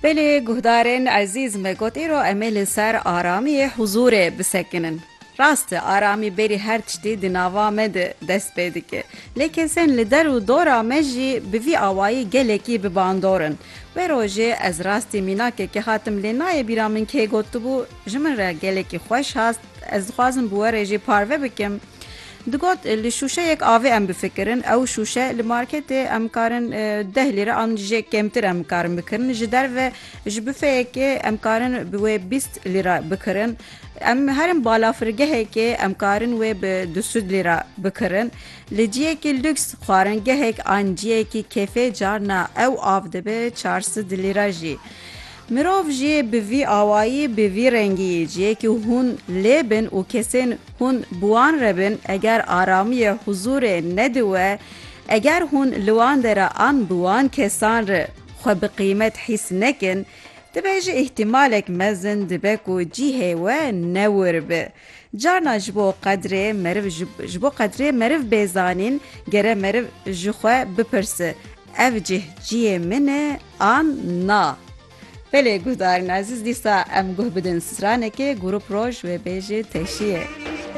Belê guhdarên ezîz me got îro em ê li ser aramiyê huzûrê bisekinin. Rast e aramî berî her tiştî di nava me de dest pê dike. Lê kesên li der û dora me jî bi vî awayî gelekî bi bandorin. Vê rojê ez rastî mînakekê hatim lê nayê bîra min kê gotibû ji min re gelekî xweş hast, ez dixwazim bi we re jî parve bikim. Digot li şûşeyek avê em bifikirin, ew şûşe li marketê em karin 10 lîre an jê kêmtir em karin bikirin, ji derve ji büfeyekê em karin bi wê 20 lîra bikirin. Em herin balafirgehekê em karin wê bi 200 lîra bikirin. Li ciyekî lüks xwaringehek an ciyekî kêfê carna ew av dibe 400 lîra jî. Mirov jî bi vî awayî bi vî rengiyê ciyekî hûn lê bin û kesên hûn bi wan re bin eger aramiyê huzûrê nediwe, eger hûn li wan de re an bi wan kesan re xwe bi qîmet hîs nekin, dibe ji îhtimalek mezin dibe ku cihê we newir be. Carna ji bo qedrê meriv bêzanîn gere meriv ji xwe bipirse ev cih ciyê min e an na. Belê guhdarên ezîz dîsa em guh bidin stranekê Grup Roj ve bêje teşiye.